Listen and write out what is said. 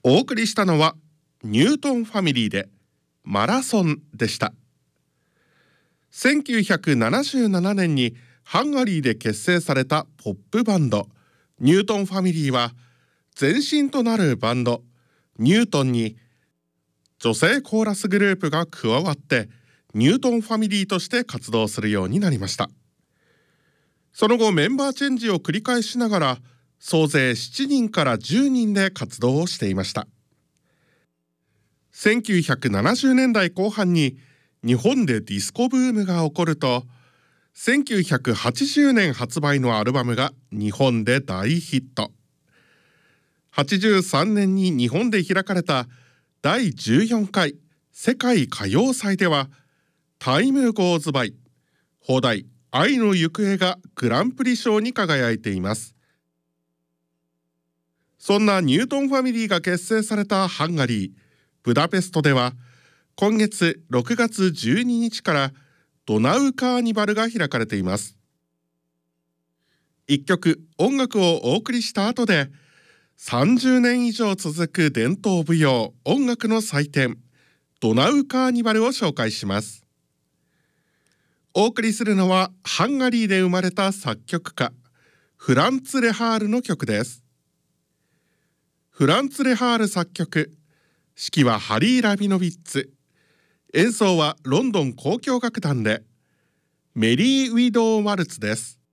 お送りしたのはニュートンファミリーでマラソンでした。1977年にハンガリーで結成されたポップバンドニュートンファミリーは、前身となるバンドニュートンに女性コーラスグループが加わってニュートンファミリーとして活動するようになりました。その後メンバーチェンジを繰り返しながら総勢7人から10人で活動をしていました。1970年代後半に日本でディスコブームが起こると、1980年発売のアルバムが日本で大ヒット。83年に日本で開かれた第14回世界歌謡祭では、タイムゴーズバイ、邦題愛の行方がグランプリ賞に輝いています。そんなニュートンファミリーが結成されたハンガリーブダペストでは、今月6月12日からドナウカーニバルが開かれています。一曲音楽をお送りした後で、30年以上続く伝統舞踊音楽の祭典ドナウカーニバルを紹介します。お送りするのはハンガリーで生まれた作曲家フランツ・レハールの曲です。フランツ・レハール作曲、指揮はハリー・ラビノビッツ、演奏はロンドン交響楽団でメリー・ウィドー・ワルツです。